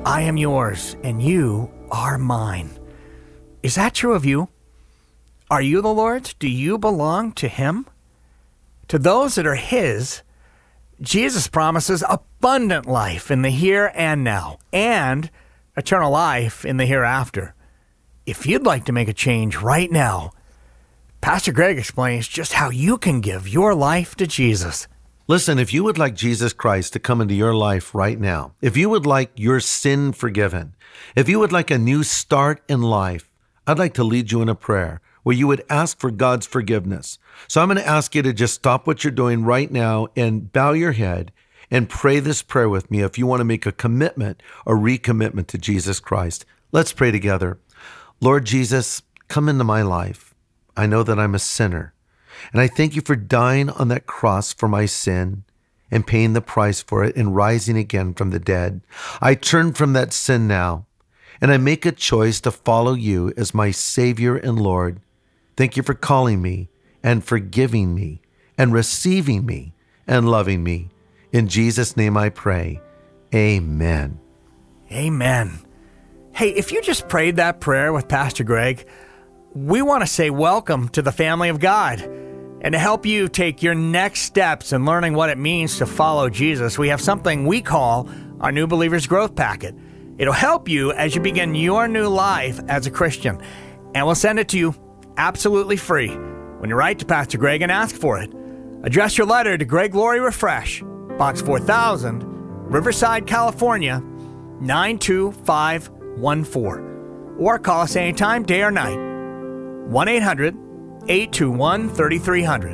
I am yours and you are mine. Is that true of you? Are you the Lord's? Do you belong to him? To those that are his, Jesus promises abundant life in the here and now, and eternal life in the hereafter. If you'd like to make a change right now, Pastor Greg explains just how you can give your life to Jesus. Listen, if you would like Jesus Christ to come into your life right now, if you would like your sin forgiven, if you would like a new start in life, I'd like to lead you in a prayer where you would ask for God's forgiveness. So I'm going to ask you to just stop what you're doing right now and bow your head and pray this prayer with me if you want to make a commitment or recommitment to Jesus Christ. Let's pray together. Lord Jesus, come into my life. I know that I'm a sinner, and I thank you for dying on that cross for my sin and paying the price for it and rising again from the dead. I turn from that sin now, and I make a choice to follow you as my Savior and Lord. Thank you for calling me and forgiving me and receiving me and loving me. In Jesus' name I pray. Amen. Amen. Hey, if you just prayed that prayer with Pastor Greg, we want to say welcome to the family of God. And to help you take your next steps in learning what it means to follow Jesus, we have something we call our New Believers Growth Packet. It'll help you as you begin your new life as a Christian. And we'll send it to you absolutely free when you write to Pastor Greg and ask for it. Address your letter to Greg Laurie Refresh, Box 4000, Riverside, California, 92514. Or call us anytime, day or night. 1-800-821-3300.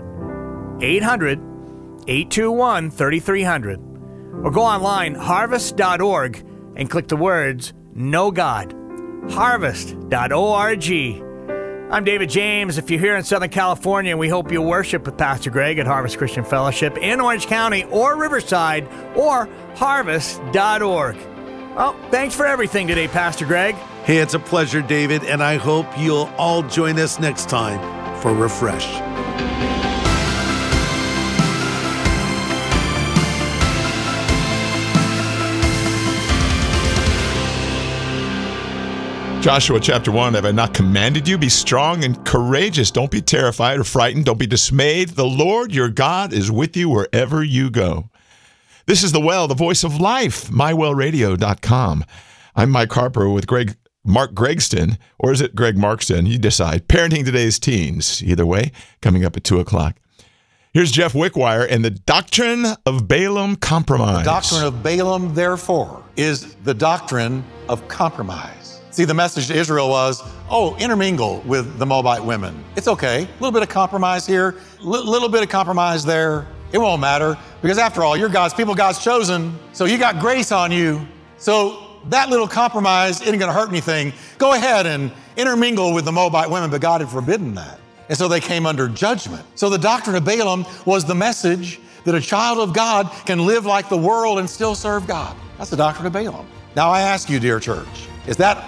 800-821-3300. Or go online, harvest.org, and click the words, Know God. Harvest.org. I'm David James. If you're here in Southern California, we hope you'll worship with Pastor Greg at Harvest Christian Fellowship in Orange County or Riverside or harvest.org. Well, thanks for everything today, Pastor Greg. Hey, it's a pleasure, David, and I hope you'll all join us next time for Refresh. Joshua chapter 1, have I not commanded you? Be strong and courageous. Don't be terrified or frightened. Don't be dismayed. The Lord your God is with you wherever you go. This is The Well, the voice of life, mywellradio.com. I'm Mike Harper with Mark Gregston, or is it Greg Markston? You decide. Parenting Today's Teens. Either way, coming up at 2 o'clock. Here's Jeff Wickwire and the Doctrine of Balaam Compromise. The doctrine of Balaam, therefore, is the doctrine of compromise. See, the message to Israel was, intermingle with the Moabite women. It's okay. A little bit of compromise here, little bit of compromise there. It won't matter, because after all, you're God's people, God's chosen, so you got grace on you. So that little compromise isn't going to hurt anything. Go ahead and intermingle with the Moabite women, but God had forbidden that. And so they came under judgment. So the doctrine of Balaam was the message that a child of God can live like the world and still serve God. That's the doctrine of Balaam. Now I ask you, dear church, is that